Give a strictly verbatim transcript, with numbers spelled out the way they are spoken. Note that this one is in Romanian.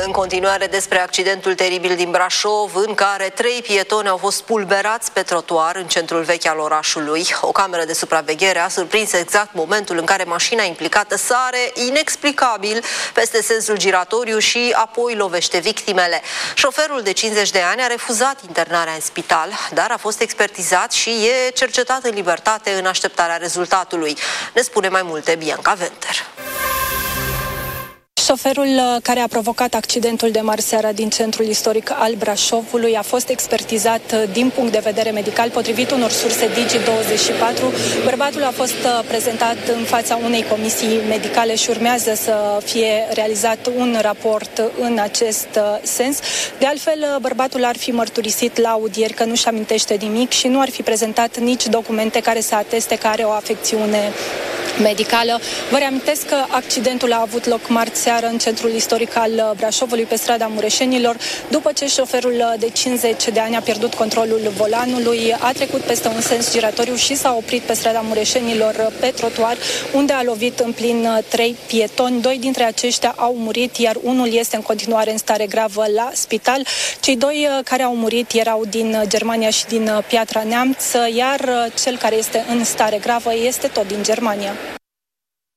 În continuare despre accidentul teribil din Brașov, în care trei pietoni au fost spulberați pe trotuar în centrul vechi al orașului. O cameră de supraveghere a surprins exact momentul în care mașina implicată sare inexplicabil peste sensul giratoriu și apoi lovește victimele. Șoferul de cincizeci de ani a refuzat internarea în spital, dar a fost expertizat și e cercetat în libertate în așteptarea rezultatului. Ne spune mai multe Bianca Venter. Șoferul care a provocat accidentul de marseară din centrul istoric al Brașovului a fost expertizat din punct de vedere medical. Potrivit unor surse Digi douăzeci și patru, bărbatul a fost prezentat în fața unei comisii medicale și urmează să fie realizat un raport în acest sens. De altfel, bărbatul ar fi mărturisit la audieri că nu-și amintește nimic și nu ar fi prezentat nici documente care să ateste că are o afecțiune medicală. Vă reamintesc că accidentul a avut loc marți seară în centrul istoric al Brașovului, pe strada Mureșenilor, după ce șoferul de cincizeci de ani a pierdut controlul volanului, a trecut peste un sens giratoriu și s-a oprit pe strada Mureșenilor pe trotuar, unde a lovit în plin trei pietoni. Doi dintre aceștia au murit, iar unul este în continuare în stare gravă la spital. Cei doi care au murit erau din Germania și din Piatra Neamț, iar cel care este în stare gravă este tot din Germania.